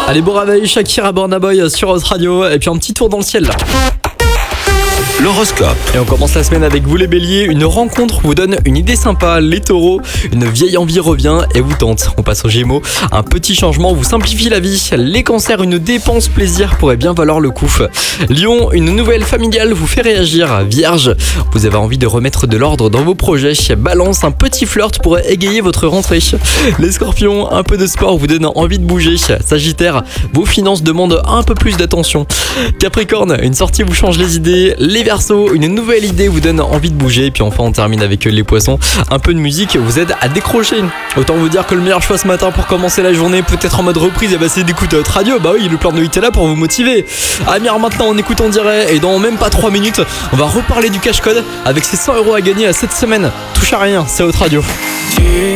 Allez, bon réveil, Shakira, Burna Boy sur Rose Radio. Et puis un petit tour dans le ciel là. L'horoscope. Et on commence la semaine avec vous les béliers. Une rencontre vous donne une idée sympa. Les taureaux, une vieille envie revient et vous tente. On passe aux gémeaux. Un petit changement vous simplifie la vie. Les cancers, une dépense plaisir pourrait bien valoir le coup. Lion, une nouvelle familiale vous fait réagir. Vierge, vous avez envie de remettre de l'ordre dans vos projets. Balance, un petit flirt pourrait égayer votre rentrée. Les scorpions, un peu de sport vous donne envie de bouger. Sagittaire, vos finances demandent un peu plus d'attention. Capricorne, une sortie vous change les idées. Les Verseaux, une nouvelle idée vous donne envie de bouger. Et puis enfin on termine avec les poissons. Un peu de musique vous aide à décrocher. Autant vous dire que le meilleur choix ce matin pour commencer la journée, peut-être en mode reprise, c'est d'écouter votre radio. Bah oui, le plan de 8 est là pour vous motiver. Amir, maintenant on écoute, on dirait. Et dans même pas 3 minutes, on va reparler du cash code avec ces 100 € à gagner à cette semaine. Touche à rien, c'est votre radio.